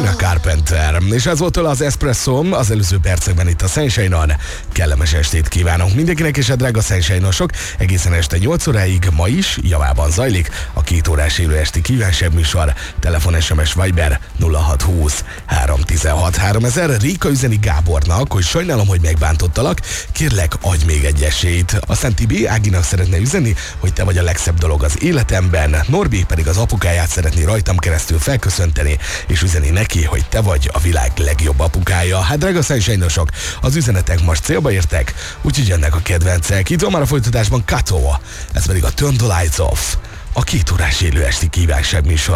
Sabrina Carpenter. És ez volt tőle az Espresso az előző percekben itt a Sunshine-on. Kellemes estét kívánok mindenkinek, és a drága Sunshine-osok egészen este 8 óráig ma is javában zajlik a 2 órás élő esti kívánság műsor. Telefon, SMS, Viber 0620 316 3000. Réka üzeni Gábornak, hogy sajnálom, hogy megbántottalak, kérlek, adj még egy esélyt. Aztán Tibi Áginak szeretne üzenni, hogy te vagy a legszebb dolog az életemben. Norbi pedig az apukáját szeretné rajtam keresztül felköszönteni, és üzeni neki, hogy te vagy a világ legjobb apukája. Hát drága Sunshine-osok, az üzenetek most célba értek, úgyhogy jönnek a kedvencek. Itt van már a folytatásban Kato, ez pedig a Turn the Lights Off, a 2 órás élő esti kívánság műsor.